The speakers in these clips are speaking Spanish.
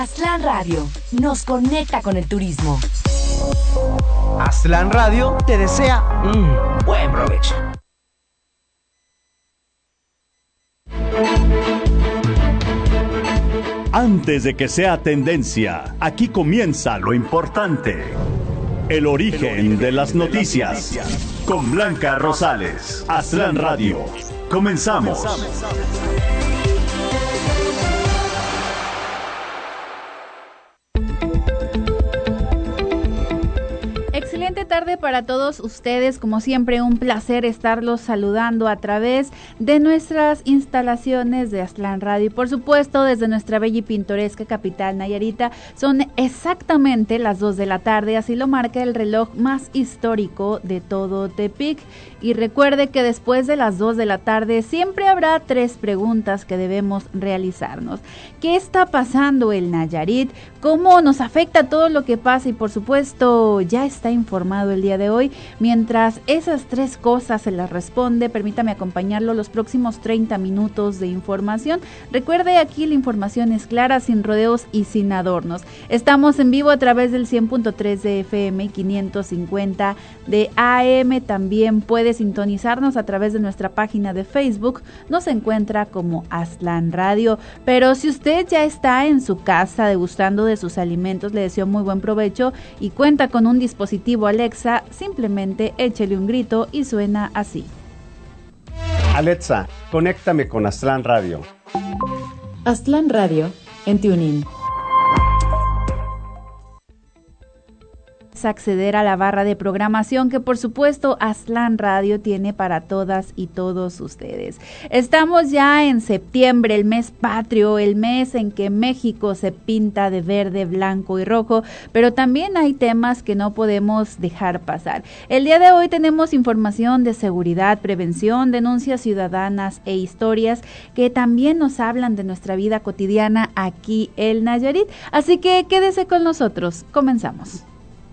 Aztlán Radio nos conecta con el turismo. Aztlán Radio te desea buen provecho. Antes de que sea tendencia, aquí comienza lo importante. El origen de las noticias. Con Blanca Rosales. Aztlán Radio. Comenzamos. Excelente tarde para todos ustedes, como siempre un placer estarlos saludando a través de nuestras instalaciones de Aztlán Radio y por supuesto desde nuestra bella y pintoresca capital Nayarita. Son exactamente las 2 de la tarde, así lo marca el reloj más histórico de todo Tepic. Y recuerde que después de las 2 de la tarde siempre habrá 3 preguntas que debemos realizarnos. ¿Qué está pasando en Nayarit? ¿Cómo nos afecta todo lo que pasa? Y por supuesto ya está informado el día de hoy. Mientras esas 3 cosas se las responde, permítame acompañarlo los próximos 30 minutos de información. Recuerde, aquí la información es clara, sin rodeos y sin adornos. Estamos en vivo a través del 100.3 de FM y 550 de AM. También puede sintonizarnos a través de nuestra página de Facebook. Nos encuentra como Aztlán Radio. Pero si usted ya está en su casa degustando de sus alimentos, le deseo muy buen provecho y cuenta con un dispositivo Alexa, simplemente échele un grito y suena así. Alexa, conéctame con Aztlán Radio. Aztlán Radio en TuneIn. Acceder a la barra de programación que por supuesto Aztlán Radio tiene para todas y todos ustedes. Estamos ya en septiembre, el mes patrio, el mes en que México se pinta de verde, blanco y rojo, pero también hay temas que no podemos dejar pasar. El día de hoy tenemos información de seguridad, prevención, denuncias ciudadanas e historias que también nos hablan de nuestra vida cotidiana aquí en Nayarit, así que quédese con nosotros, comenzamos.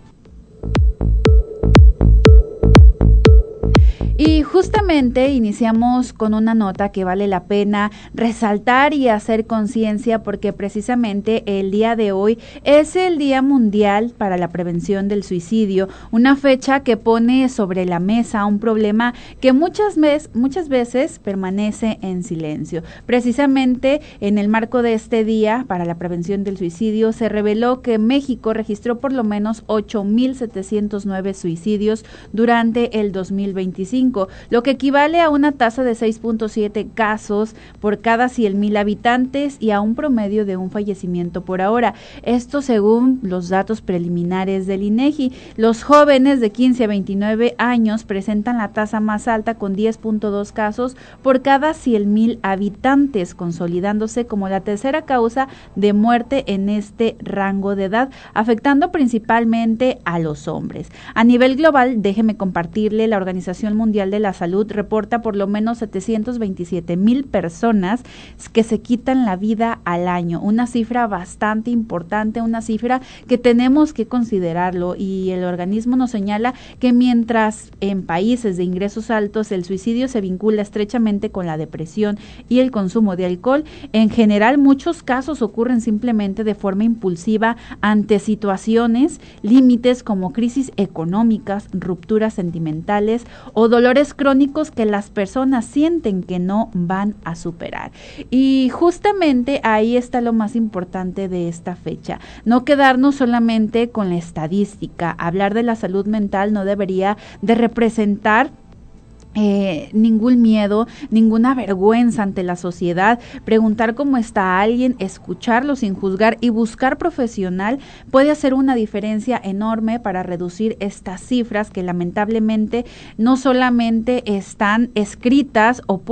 Y justamente iniciamos con una nota que vale la pena resaltar y hacer conciencia porque precisamente el día de hoy es el Día Mundial para la Prevención del Suicidio, una fecha que pone sobre la mesa un problema que muchas veces permanece en silencio. Precisamente en el marco de este Día para la Prevención del Suicidio se reveló que México registró por lo menos 8,709 suicidios durante el 2025. Lo que equivale a una tasa de 6.7 casos por cada 100,000 habitantes y a un promedio de un fallecimiento por hora. Esto según los datos preliminares del INEGI. Los jóvenes de 15 a 29 años presentan la tasa más alta con 10.2 casos por cada 100,000 habitantes, consolidándose como la tercera causa de muerte en este rango de edad, afectando principalmente a los hombres. A nivel global, déjeme compartirle, la Organización Mundial de la Salud reporta por lo menos 727,000 personas que se quitan la vida al año, una cifra bastante importante, una cifra que tenemos que considerarlo, y el organismo nos señala que mientras en países de ingresos altos el suicidio se vincula estrechamente con la depresión y el consumo de alcohol, en general muchos casos ocurren simplemente de forma impulsiva ante situaciones límites como crisis económicas, rupturas sentimentales o dolores crónicos que las personas sienten que no van a superar. Y justamente ahí está lo más importante de esta fecha, no quedarnos solamente con la estadística. Hablar de la salud mental no debería de representar ningún miedo, ninguna vergüenza ante la sociedad. Preguntar cómo está alguien, escucharlo sin juzgar y buscar profesional puede hacer una diferencia enorme para reducir estas cifras que lamentablemente no solamente están escritas o